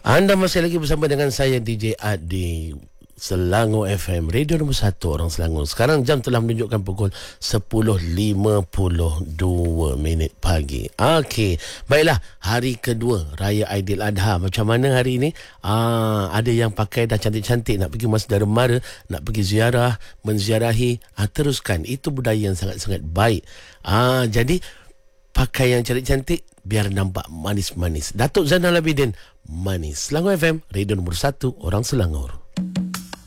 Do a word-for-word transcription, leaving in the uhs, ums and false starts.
Anda masih lagi bersama dengan saya D J Ad di Selangor F M, radio nombor satu orang Selangor. Sekarang jam telah menunjukkan pukul sepuluh lima puluh dua minit pagi. Okey, baiklah, hari kedua Raya Aidiladha. Macam mana hari ini? Ah, ada yang pakai dah cantik-cantik nak pergi Masjid Mara, nak pergi ziarah, menziarahi. Ah, teruskan, itu budaya yang sangat-sangat baik. Ah, jadi pakai yang cantik-cantik biar nampak manis-manis. Datuk Zainal Abidin, manis. Selangor F M, radio nombor satu orang Selangor.